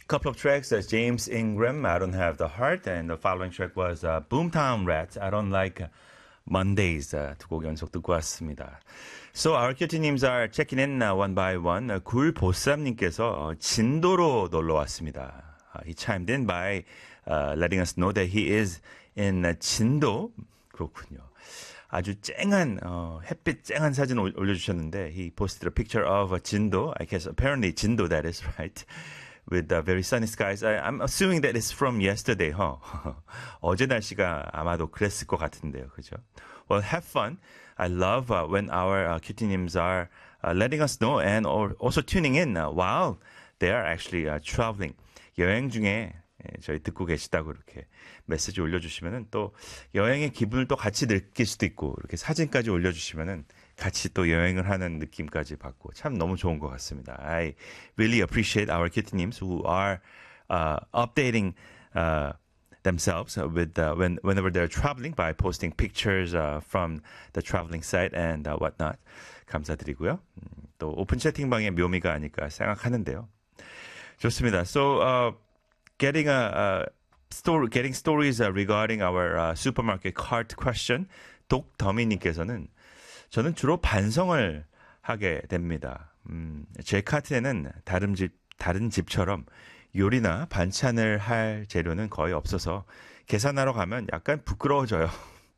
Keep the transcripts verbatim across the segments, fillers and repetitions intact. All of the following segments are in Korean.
Couple of tracks, uh, James Ingram, I Don't Have the Heart, and the following track was uh, Boomtown Rats, I Don't Like Mondays. Uh, 두 곡 연속 듣고 왔습니다. So our cutie names are checking in uh, one by one. Uh, 굴보쌈님께서 uh, 진도로 놀러 왔습니다. Uh, he chimed in by uh, letting us know that he is in uh, 진도. 그렇군요. 아주 쨍한 어, 햇빛 쨍한 사진 올, 올려주셨는데 he posted a picture of uh, 진도. I guess apparently 진도 that is right. With uh, very sunny skies. I, I'm assuming that it's from yesterday, huh? 어제 날씨가 아마도 그랬을 것 같은데요, 그죠? Well, have fun. I love uh, when our uh, cutie names are uh, letting us know and or also tuning in uh, while they are actually uh, traveling. 여행 중에 저희 듣고 계시다고 이렇게 메시지 올려주시면은 또 여행의 기분을 또 같이 느낄 수도 있고 이렇게 사진까지 올려주시면은 같이 또 여행을 하는 느낌까지 받고 참 너무 좋은 것 같습니다. I really appreciate our kitty names who are uh, updating uh, themselves with uh, when whenever they're traveling by posting pictures uh, from the traveling site and uh, whatnot. 감사드리고요. 음, 또 오픈 채팅방의 묘미가 아닐까 생각하는데요. 좋습니다. So uh, getting a, a story, getting stories uh, regarding our uh, supermarket cart question. 독더미님께서는 저는 주로 반성을 하게 됩니다. 음, 제 카트에는 다른 집 다른 집처럼 요리나 반찬을 할 재료는 거의 없어서 계산하러 가면 약간 부끄러워져요.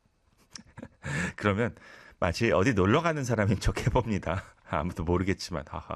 그러면 마치 어디 놀러 가는 사람인 척 해봅니다. 아무도 모르겠지만 하하.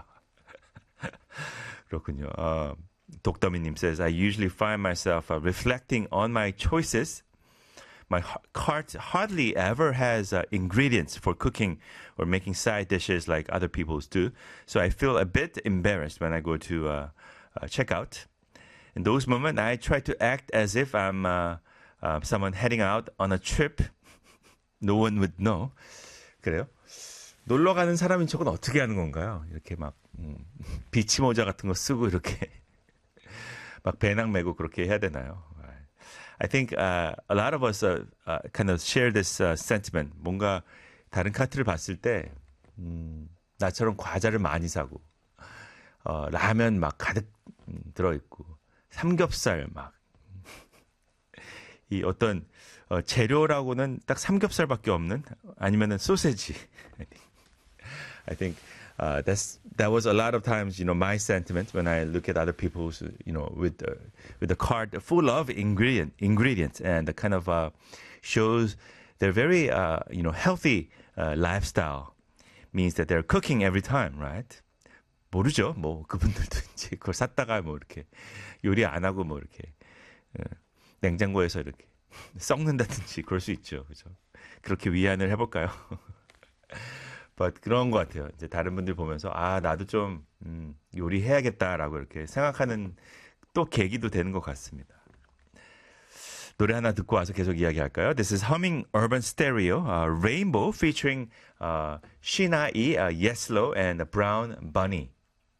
그렇군요. 어, 독더미님 says I usually find myself uh, reflecting on my choices. My cart hardly ever has uh, ingredients for cooking or making side dishes like other people's do. So I feel a bit embarrassed when I go to uh, uh, check out. In those moments, I try to act as if I'm uh, uh, someone heading out on a trip. No one would know. 그래요? 놀러 가는 사람인 척은 어떻게 하는 건가요? 이렇게 막 음, 비치 모자 같은 거 쓰고 이렇게 막 배낭 메고 그렇게 해야 되나요? I think uh, a lot of us uh, uh, kind of share this uh, sentiment. 뭔가 다른 카트를 봤을 때 음, 나처럼 과자를 많이 사고 어, 라면 막 가득 음, 들어있고 삼겹살 막 이 어떤 어, 재료라고는 딱 삼겹살밖에 없는 아니면은 소세지. I think uh, that's that was a lot of times, you know, my sentiment when I look at other people's, you know, with the with the cart full of ingredient ingredients and the kind of uh, shows they're very uh, you know healthy uh, lifestyle means that they're cooking every time, right? 모르죠, 뭐 그분들도 이제 그걸 샀다가 뭐 이렇게 요리 안 하고 뭐 이렇게 어, 냉장고에서 이렇게 썩는다든지 그럴 수 있죠, 그죠? 그렇게 위안을 해볼까요? But 그런 것 같아요. 이제 다른 분들 보면서 아 나도 좀 음, 요리해야겠다라고 이렇게 생각하는 또 계기도 되는 것 같습니다. 노래 하나 듣고 와서 계속 이야기할까요? This is Humming Urban Stereo, uh, Rainbow featuring uh, Shina E, uh, Yeslo, and Brown Bunny.